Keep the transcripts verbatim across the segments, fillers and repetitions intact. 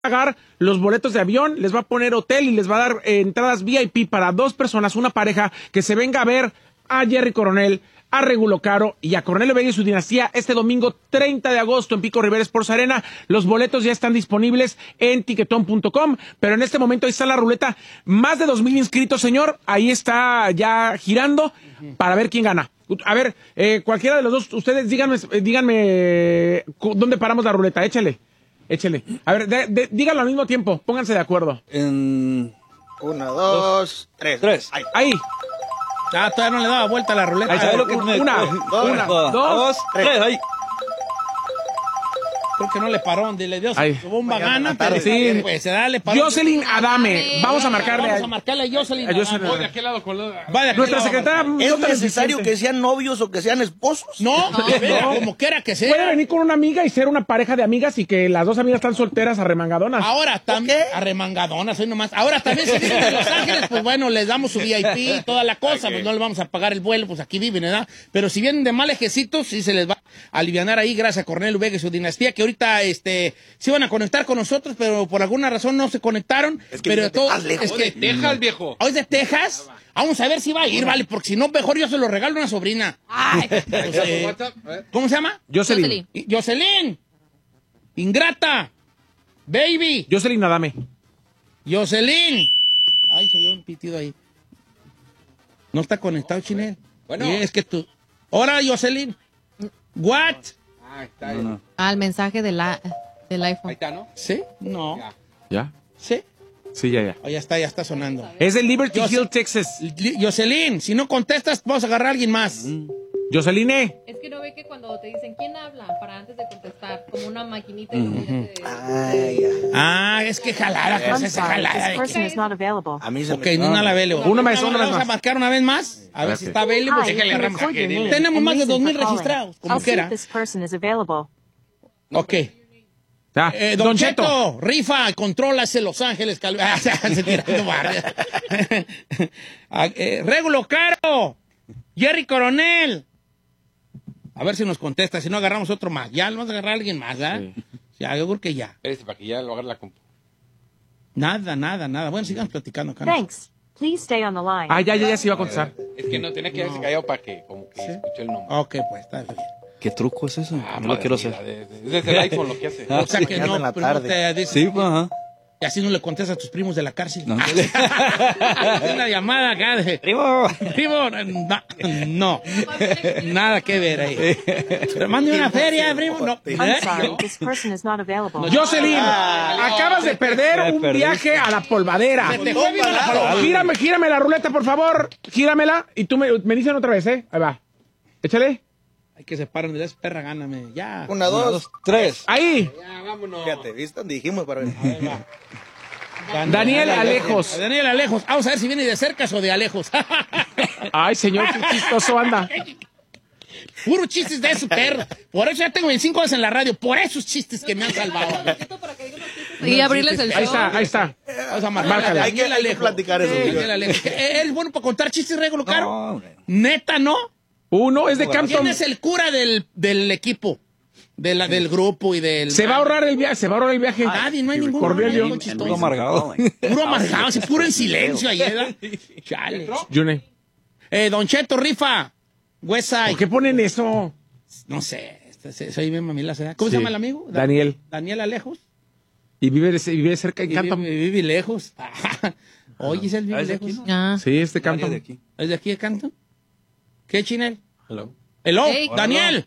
pagar los boletos de avión, les va a poner hotel y les va a dar eh, entradas V I P para dos personas, una pareja que se venga a ver a Jerry Coronel, a Regulo Caro y a Cornelio Vega y su dinastía este domingo treinta de agosto en Pico Rivera Sports Arena. Los boletos ya están disponibles en tiquetón punto com, pero en este momento ahí está la ruleta. Más de dos mil inscritos, señor. Ahí está ya girando para ver quién gana. A ver, eh, cualquiera de los dos, ustedes díganme, díganme dónde paramos la ruleta. Échale. Échale. A ver, de, de, díganlo al mismo tiempo. Pónganse de acuerdo. En... Uno, dos, dos tres. Tres. Ahí. Ahí. Ah, todavía no le daba vuelta a la ruleta. Ahí está, lo que una, una, dos, una, dos, dos tres. tres. Ahí. Creo que no le paró, le dio su bomba gana, pero sí. Pues, se da, le paró. Jocelyn Adame, vamos a marcarle. Vamos a marcarle a Jocelyn a Jocelyn. Adame. De aquel lado con lado. Nuestra secretaria. ¿Es necesario que sean novios o que sean esposos? No, no, no. Como quiera que sea. Puede venir con una amiga y ser una pareja de amigas y que las dos amigas están solteras arremangadonas. Ahora también. Arremangadonas, hoy nomás. Ahora también si viven en Los Ángeles, pues bueno, les damos su V I P y toda la cosa, okay. Pues no les vamos a pagar el vuelo, pues aquí viven, ¿verdad? Pero si vienen de mal ejecitos, sí se les va a alivianar ahí, gracias a Cornelio Vega y su dinastía, que ahorita, este, se iban a conectar con nosotros, pero por alguna razón no se conectaron. Es que pero todo, es que, de Texas, viejo. ¿Hoy es de Texas? Vamos a ver si va a ir, vale, porque si no, mejor yo se lo regalo a una sobrina. Ay, pues, eh, ¿cómo se llama? Jocelyn. Jocelyn. Ingrata. Baby. Jocelyn Adame. Jocelyn. Ay, se vio un pitido ahí. No está conectado, Chinel. Bueno. Y es que tú. Hola, Jocelyn. What? Ah, está ahí. No, no. Ah, el mensaje de la, del iPhone. Ahí está, ¿no? ¿Sí? No. Ya. ¿Ya? ¿Sí? Sí, ya, ya. Oh, ya está, ya está sonando. Es de Liberty Jose Hill, Texas. Jocelyn, si no contestas, vamos a agarrar a alguien más. Mm. Jocelyn. Es que no ve que cuando te dicen quién habla, para antes de contestar, como una maquinita. Y luego Uh-huh. te... Ay, ah, es que jalada, que es esa jalada. De que... A mí se ok, me... no, no la vele. Una más, una Vamos más. a marcar una vez más. A ver si está available. Pues, que le agarramos. Tenemos más de dos mil registrados, como quiera. Ok. Ah, eh, Don, Don Cheto, Cheto, rifa, controla ese Los Ángeles. Cal... se tirando barra. eh, Regulo Caro, Jerry Coronel. A ver si nos contesta, si no agarramos otro más. Ya vamos a agarrar a alguien más, ¿verdad? Sí. Ya, yo creo que ya. Espérese para que ya lo agarre la compu. Nada, nada, nada. Bueno, sigamos platicando, Carlos. Thanks. Please stay on the line. Ah, ya, ya, ya se iba a contestar. Es que no, tenía que quedarse no. callado para que, como que ¿sí? Escuche el nombre. Ok, pues, está bien. ¿Qué truco es eso? Ah, no lo quiero hacer. Es desde el iPhone lo que hace. O sea que no, no te dice, sí, pues, ajá. Y así no le contestas a tus primos de la cárcel. No. Una llamada acá de... ¡Primo! ¡Primo! No, no. Nada que ver ahí. Pero mande una feria, primo. No. No. Jocelyn, ah, acabas de perder un viaje a la polvadera. Se te fue bien a la polvadera. Gírame, gírame la ruleta, por favor. Gíramela y tú me, me dicen otra vez, ¿eh? Ahí va. Échale. Hay que se paren de la perra, gáname. Ya. Una, dos, Una, dos tres. Ahí. Ya, vámonos. Fíjate, ¿viste? Dijimos para ver. Ahí va. Daniel, Daniel Alejos. Daniel Alejos. Vamos a ver si viene de cerca o de Alejos. Ay, señor, qué chistoso anda. Puro chistes de esos perros. Por eso ya tengo veinticinco años en la radio. Por esos chistes que me han salvado. Y abrirles el show. Ahí está, ahí está. Vamos a marcarle. Hay que, hay que platicar eso. Daniel Alejos. ¿Es bueno para contar chistes, Regulo Caro? No, neta, ¿no? Uno es de Campton. ¿Quién es el cura del, del equipo? De la, del grupo y del... Se va a ahorrar el viaje, se va a ahorrar el viaje. Nadie, no hay ningún... Cornelio. Puro amargado. Puro amargado, así, puro en silencio ayer. Chale. June. Eh, Don Cheto, rifa. Westside. ¿Por qué ponen eso? No sé. Soy bien mamila, ¿verdad? ¿Cómo sí. se llama el amigo? Daniel. Daniel Alejos. Y vive, vive cerca de Campton. Vive, vive lejos. Oye, ¿es el vive lejos? ¿no? Ah. Sí, es de Campton. ¿Es de aquí de Campton? ¿Qué, Chinel? Hello. Hello, hey. Daniel.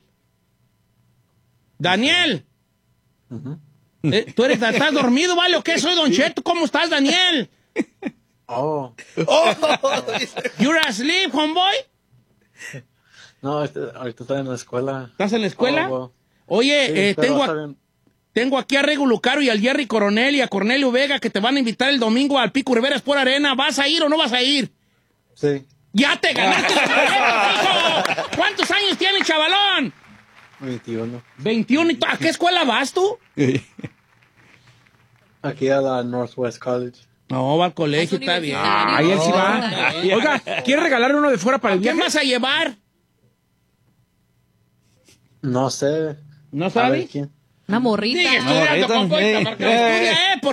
Daniel. Uh-huh. eh, ¿Tú eres, estás dormido, vale? ¿O qué? Soy Don Cheto. ¿Cómo estás, Daniel? Oh. oh. ¿You're asleep, homeboy? No, este, ahorita estoy en la escuela. ¿Estás en la escuela? Oh, well. Oye, sí, eh, tengo, a, tengo aquí a Regulo Caro y al Jerry Coronel y a Cornelio Vega que te van a invitar el domingo al Pico Rivera Sport Arena. ¿Vas a ir o no vas a ir? Sí. ¡Ya te ganaste la boleta, hijo! ¿Cuántos años tiene, chavalón? veintiuno. ¿veintiuno? ¿Y a qué escuela vas tú? Aquí a la Northwest College. No, va al colegio, está bien. Ah, ahí él sí va. Oiga, ¿quiere regalarle uno de fuera para el viaje? ¿Qué vas a llevar? No sé. ¿No sabes? ¿Quién? Una morrita. Sigue estudiando, Ahorita, compa, ahorita eh, marca la eh. estudia, ¿eh?